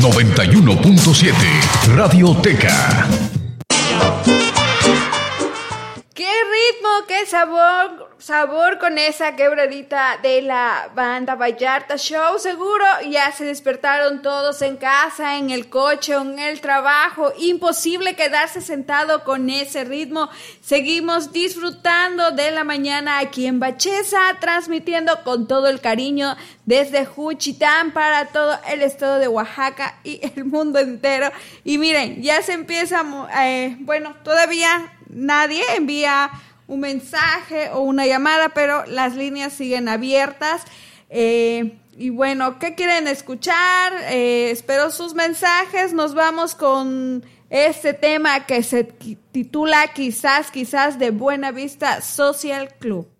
91.7 Radioteca. ¡Qué ritmo, qué sabor con esa quebradita de la banda Vallarta Show! Seguro ya se despertaron todos en casa, en el coche o en el trabajo. Imposible quedarse sentado con ese ritmo. Seguimos disfrutando de la mañana aquí en Bachesa, transmitiendo con todo el cariño desde Juchitán para todo el estado de Oaxaca y el mundo entero. Y miren, ya se empieza, todavía nadie envía un mensaje o una llamada, pero las líneas siguen abiertas. Y bueno, ¿qué quieren escuchar? Espero sus mensajes. Nos vamos con este tema que se titula Quizás de Buena Vista Social Club.